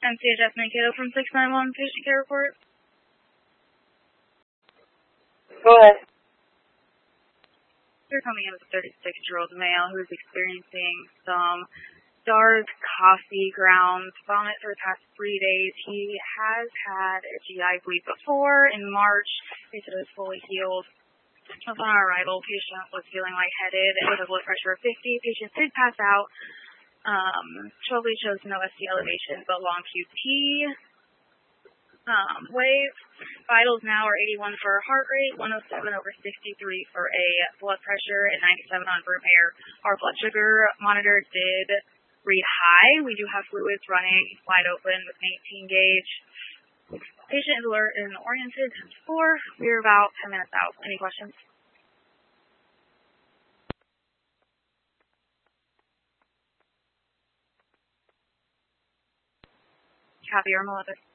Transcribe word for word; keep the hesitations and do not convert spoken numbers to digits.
M C H S Mankato from six nine one, patient care report. Go ahead. You're coming in with a thirty-six-year-old male who is experiencing some dark, coffee grounds, vomit for the past three days. He has had a G I bleed before in March. They said it was fully healed. Upon our arrival, patient was feeling lightheaded with a blood pressure of fifty. Patient did pass out. Um, twelve lead shows no S T elevation, but long Q T. Um, wave. Vitals now are eighty-one for heart rate, one oh seven over sixty-three for a blood pressure, and ninety-seven on room air. Our blood sugar monitor did read high. We do have fluids running wide open with an eighteen gauge. Patient is alert and oriented, times four. We're about ten minutes out. Any questions? Copy, Irma eleven.